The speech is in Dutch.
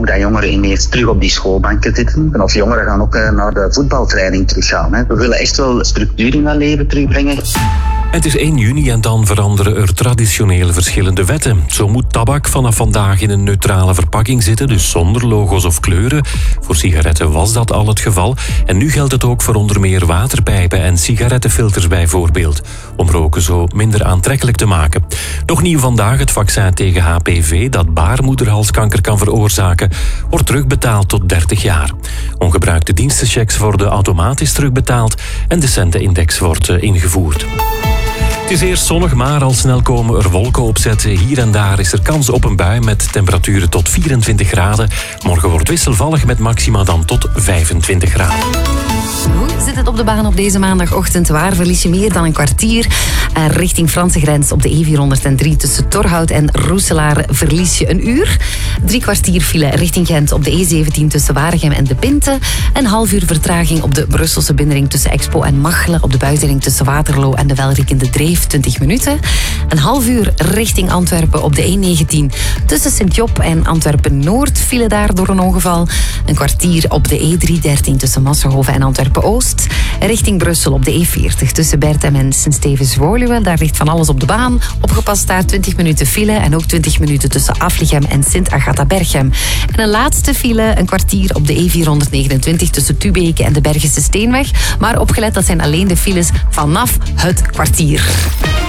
ook dat jongeren ineens terug op die schoolbanken zitten. En of jongeren gaan ook naar de voetbaltraining teruggaan. Hè. We willen echt wel structuur in dat leven terugbrengen. Het is 1 juni en dan veranderen er traditioneel verschillende wetten. Zo moet tabak vanaf vandaag in een neutrale verpakking zitten, dus zonder logo's of kleuren. Voor sigaretten was dat al het geval. En nu geldt het ook voor onder meer waterpijpen en sigarettenfilters bijvoorbeeld. Om roken zo minder aantrekkelijk te maken. Nog nieuw vandaag, het vaccin tegen HPV, dat baarmoederhalskanker kan veroorzaken, wordt terugbetaald tot 30 jaar. Ongebruikte dienstenchecks worden automatisch terugbetaald en de centenindex wordt ingevoerd. Het is eerst zonnig, maar al snel komen er wolken opzetten. Hier en daar is er kans op een bui met temperaturen tot 24 graden. Morgen wordt wisselvallig met maxima dan tot 25 graden. Hoe zit het op de baan op deze maandagochtend? Waar verlies je meer dan een kwartier? Richting Franse grens op de E403 tussen Torhout en Roeselaar verlies je een uur. 3 kwartier file richting Gent op de E17 tussen Waregem en De Pinte. Een half uur vertraging op de Brusselse binnenring tussen Expo en Machelen. Op de buitenring tussen Waterloo en de Welriekende Dreef 20 minuten. Een half uur richting Antwerpen op de E19 tussen Sint-Job en Antwerpen-Noord. File daar door een ongeval. Een kwartier op de E313 tussen Massenhoven en Antwerpen-Oost. Richting Brussel op de E40 tussen Berthem en Sint-Stevens-Woluwe. Daar ligt van alles op de baan. Opgepast daar 20 minuten file en ook 20 minuten tussen Aflichem en Sint-Agatha-Berchem. En een laatste file, een kwartier op de E429 tussen Tubeke en de Bergische Steenweg. Maar opgelet, dat zijn alleen de files vanaf het kwartier.